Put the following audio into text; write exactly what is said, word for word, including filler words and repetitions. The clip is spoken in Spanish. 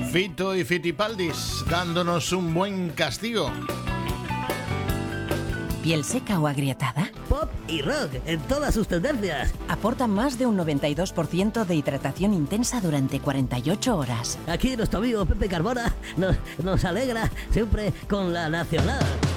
Fito y Fitipaldis dándonos un buen castigo. ¿Piel seca o agrietada? Pop y rock en todas sus tendencias. Aporta más de un noventa y dos por ciento de hidratación intensa durante cuarenta y ocho horas. Aquí nuestro amigo Pepe Carbona nos, nos alegra siempre con la nacional.